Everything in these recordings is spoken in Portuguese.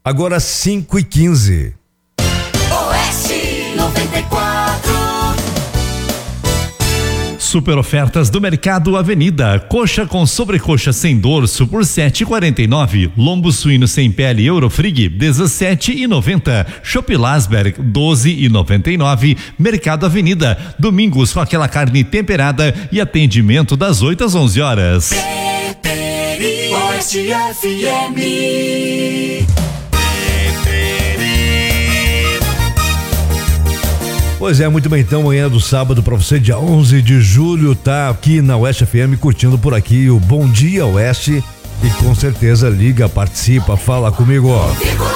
Agora 5h15. Oeste 94. Super ofertas do Mercado Avenida. Coxa com sobrecoxa sem dorso por 7,49. Lombo suíno sem pele Eurofrig 17,90. Chopp Lasberg 12,99. Mercado Avenida. Domingos com aquela carne temperada e atendimento das 8 às 11 horas. Oeste FM. Pois é, muito bem, então, manhã do sábado para você, dia 11 de julho, tá aqui na Oeste FM, curtindo por aqui o Bom Dia Oeste, e com certeza liga, participa, fala comigo, ó.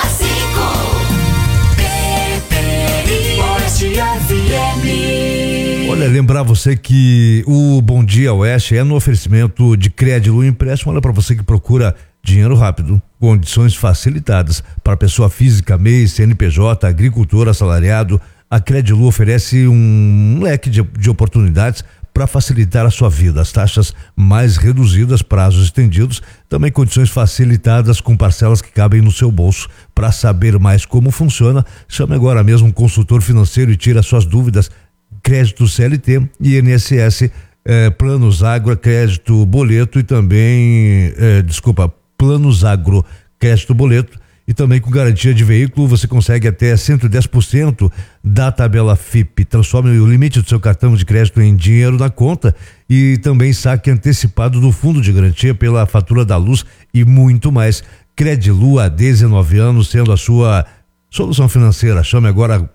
Olha, lembrar você que o Bom Dia Oeste é no oferecimento de Crédito Empréstimo, olha para você que procura dinheiro rápido, condições facilitadas para pessoa física, MEI, CNPJ, agricultor, assalariado. A Credilu oferece um leque de oportunidades para facilitar a sua vida. As taxas mais reduzidas, prazos estendidos, também condições facilitadas com parcelas que cabem no seu bolso. Para saber mais como funciona, chame agora mesmo um consultor financeiro e tire as suas dúvidas. Crédito CLT, INSS, Planos Agro, Crédito Boleto e também, Planos Agro, Crédito Boleto. E também com garantia de veículo, você consegue até 110% da tabela FIP. Transforme o limite do seu cartão de crédito em dinheiro na conta e também saque antecipado do fundo de garantia pela fatura da luz e muito mais. Credilu há 19 anos, sendo a sua solução financeira. Chame agora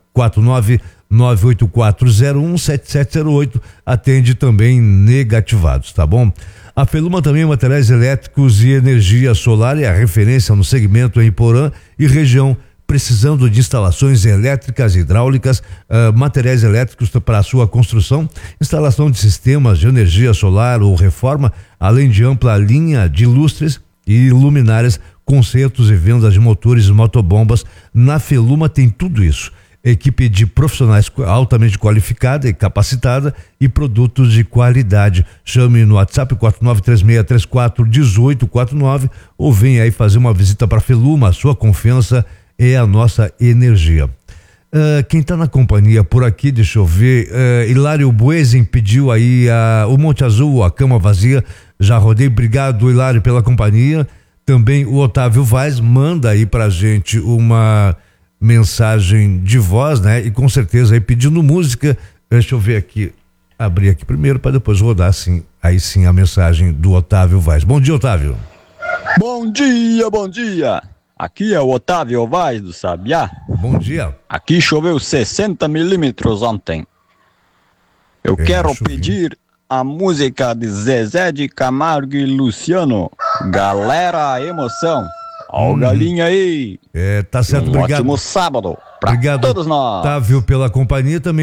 49984017708. Atende também negativados, tá bom? A Feluma também materiais elétricos e energia solar é a referência no segmento em Porã e região, precisando de instalações elétricas, hidráulicas, materiais elétricos para a sua construção, instalação de sistemas de energia solar ou reforma, além de ampla linha de lustres e luminárias, consertos e vendas de motores e motobombas. Na Feluma tem tudo isso. Equipe de profissionais altamente qualificada e capacitada e produtos de qualidade. Chame no WhatsApp 4936341849 ou venha aí fazer uma visita para Feluma. A sua confiança é a nossa energia. Quem está na companhia por aqui, deixa eu ver, Hilário Buesen pediu aí o Monte Azul, a cama vazia. Já rodei, obrigado Hilário pela companhia. Também o Otávio Vaz manda aí pra gente uma mensagem de voz, né? E com certeza aí pedindo música. Deixa eu ver aqui, abrir aqui primeiro para depois rodar assim, aí sim a mensagem do Otávio Vaz. Bom dia, Otávio. Bom dia, bom dia. Aqui é o Otávio Vaz do Sabiá. Bom dia. Aqui choveu 60 milímetros ontem. Eu quero pedir a música de Zezé de Camargo e Luciano. Galera, emoção. Ó o galinha aí. Tá certo, obrigado. Ótimo sábado pra todos nós. Otávio, pela companhia também.